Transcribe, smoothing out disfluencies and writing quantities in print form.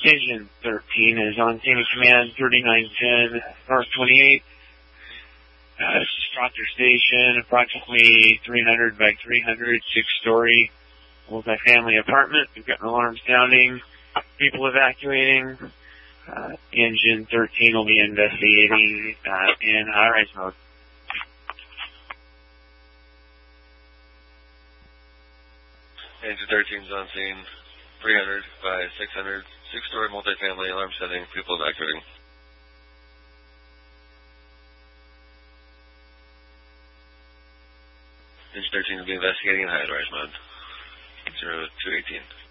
Engine 13 is on scene with command 3910 North 28. This is Proctor Station, approximately 300 by 300, six-story multifamily apartment. We've got an alarm sounding, people evacuating. Engine 13 will be investigating in high-rise mode. Engine 13 is on scene, 300 by 600, six-story multifamily, alarm setting, people evacuating. Engine 13 will be investigating in high-rise mode, 0218.